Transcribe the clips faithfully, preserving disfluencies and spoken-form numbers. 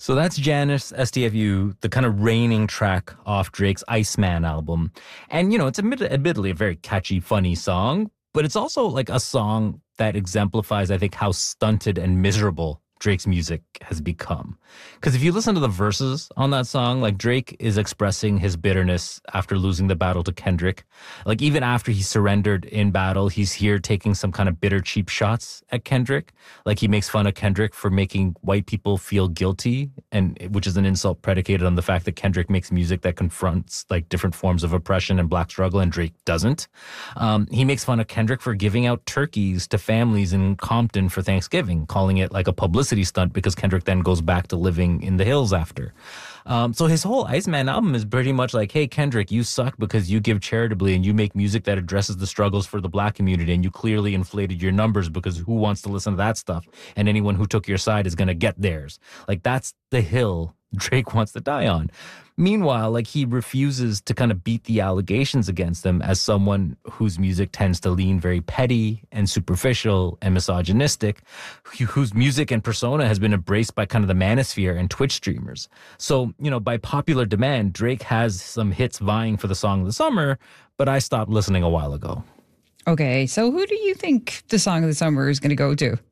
So that's Janice S T F U, the kind of reigning track off Drake's Iceman album. And, you know, it's admit- admittedly a very catchy, funny song, but it's also like a song that exemplifies, I think, how stunted and miserable Drake's music has become. Because if you listen to the verses on that song, like Drake is expressing his bitterness after losing the battle to Kendrick. Like even after he surrendered in battle, he's here taking some kind of bitter, cheap shots at Kendrick. Like he makes fun of Kendrick for making white people feel guilty, and which is an insult predicated on the fact that Kendrick makes music that confronts like different forms of oppression and black struggle, and Drake doesn't. Um, he makes fun of Kendrick for giving out turkeys to families in Compton for Thanksgiving, calling it like a publicity stunt because Kendrick then goes back to living in the hills after. Um, so his whole Iceman album is pretty much like, hey, Kendrick, you suck because you give charitably and you make music that addresses the struggles for the black community, and you clearly inflated your numbers because who wants to listen to that stuff? And anyone who took your side is going to get theirs. Like that's the hill Drake wants to die on. Meanwhile, like he refuses to kind of beat the allegations against him as someone whose music tends to lean very petty and superficial and misogynistic, whose music and persona has been embraced by kind of the manosphere and Twitch streamers. So, you know, by popular demand, Drake has some hits vying for the song of the summer, but I stopped listening a while ago. Okay, so who do you think the song of the summer is going to go to?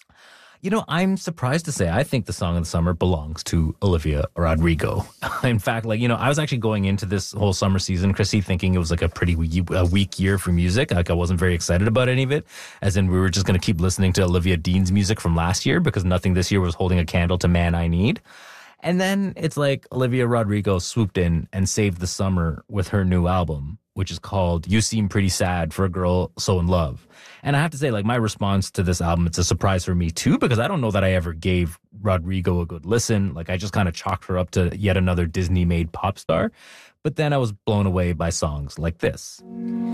You know, I'm surprised to say I think the song of the summer belongs to Olivia Rodrigo. In fact, like, you know, I was actually going into this whole summer season, Chrissy, thinking it was like a pretty weak, a weak year for music. Like I wasn't very excited about any of it, as in we were just going to keep listening to Olivia Dean's music from last year because nothing this year was holding a candle to Man I Need. And then it's like Olivia Rodrigo swooped in and saved the summer with her new album, which is called You Seem Pretty Sad for a Girl So in Love. And I have to say, like, my response to this album, it's a surprise for me, too, because I don't know that I ever gave Rodrigo a good listen. Like, I just kind of chalked her up to yet another Disney-made pop star. But then I was blown away by songs like this.